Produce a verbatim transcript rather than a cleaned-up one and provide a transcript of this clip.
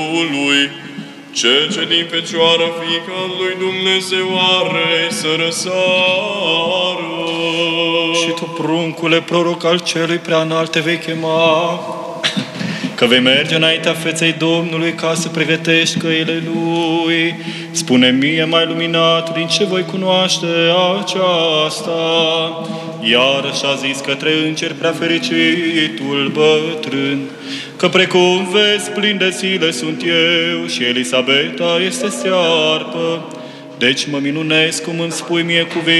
lui, cel ce din Fecioară Fiica lui Dumnezeu are să răsară. Și tu, pruncule, proroc al celui prea înalt, te vei chema, că vei merge înaintea feței Domnului ca să pregătești căile Lui. Spune mie, mai luminat, din ce voi cunoaște aceasta? Iarăși a zis către îngeri prea fericitul bătrân, că precum vezi, plin de zile sunt eu și Elisabeta este stearpă. Deci mă minunesc cum îmi spui mie cuvinte